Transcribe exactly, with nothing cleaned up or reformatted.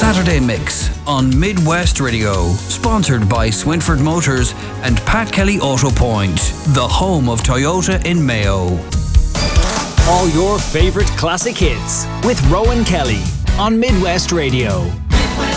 Saturday Mix on Midwest Radio. Sponsored by Swinford Motors and Pat Kelly Auto Point, the home of Toyota in Mayo. All your favourite classic hits with Rowan Kelly on Midwest Radio.